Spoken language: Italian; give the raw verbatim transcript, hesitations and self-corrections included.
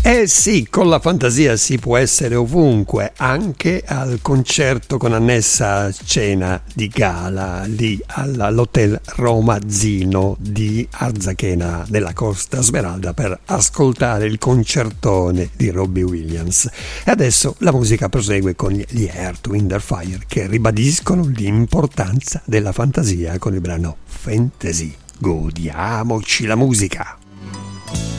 Eh sì, con la fantasia si può essere ovunque, anche al concerto con annessa cena di gala lì all'Hotel Roma Zino di Arzachena della Costa Smeralda per ascoltare il concertone di Robbie Williams. E adesso la musica prosegue con gli Earth, Wind and Fire che ribadiscono l'importanza della fantasia con il brano Fantasy. Godiamoci la musica!